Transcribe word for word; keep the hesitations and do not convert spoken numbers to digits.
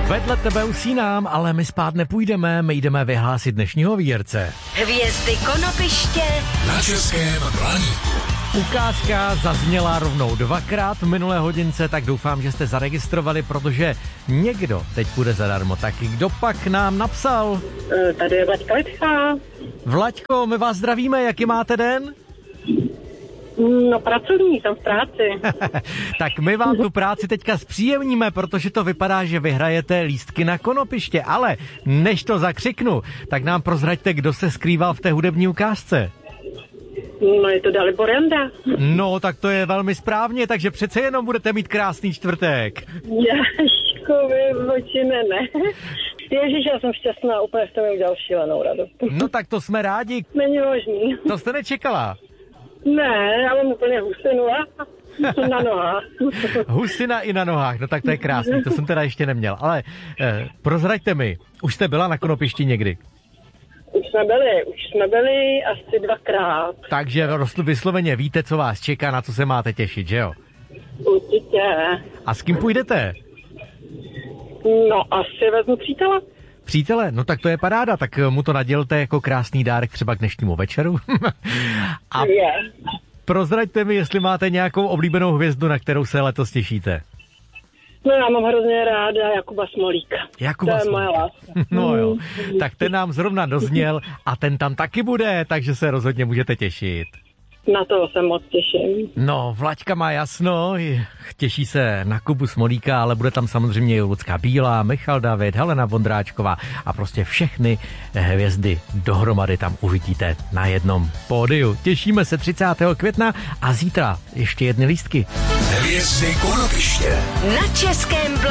Vedle tebe usínám, ale my spát nepůjdeme, my jdeme vyhlásit dnešního výherce. Hvězdy Konopiště na Českém Blaníku. Ukázka zazněla rovnou dvakrát v minulé hodince, tak doufám, že jste zaregistrovali, protože někdo teď půjde zadarmo. Tak kdo pak nám napsal? Tady je Vlaďka Lidchá. Vlaďko, my vás zdravíme, jaký máte den? No pracovní, jsem v práci. Tak my vám tu práci teďka zpříjemníme, protože to vypadá, že vyhrajete lístky na Konopiště, ale než to zakřiknu, tak nám prozraďte, kdo se skrýval v té hudební ukázce. No je to Dalibor Janda. No, tak to je velmi správně, takže přece jenom budete mít krásný čtvrtek. Jaškovi oči ne, ne. Ježiš, já jsem šťastná, úplně jste mi udělal šílenou radost. No tak to jsme rádi. Není možný. To jste nečekala? Ne, já mám úplně husinu a na nohách. Husina i na nohách, no tak to je krásný, to jsem teda ještě neměl. Ale eh, prozraďte mi, už jste byla na Konopišti někdy? Už jsme byli, už jsme byli asi dvakrát. Takže vysloveně víte, co vás čeká, na co se máte těšit, že jo? Určitě. A s kým půjdete? No asi vezmu přítele. Přítele, no tak to je paráda, tak mu to nadělte jako krásný dárek třeba k dnešnímu večeru. A je. Prozraďte mi, jestli máte nějakou oblíbenou hvězdu, na kterou se letos těšíte. No já mám hrozně ráda Jakuba Smolíka. Jakuba to je Smolíka. moje láska. No jo, tak ten nám zrovna dozněl a ten tam taky bude, takže se rozhodně můžete těšit. Na to se moc těším. No, Vlaďka má jasno, těší se na Kubu Smolíka, ale bude tam samozřejmě i Lucka Bílá, Michal David, Helena Vondráčková a prostě všechny hvězdy dohromady tam uvidíte na jednom pódiu. Těšíme se třicátého května a zítra ještě jedny lístky. Hvězdy Konopiště na Českém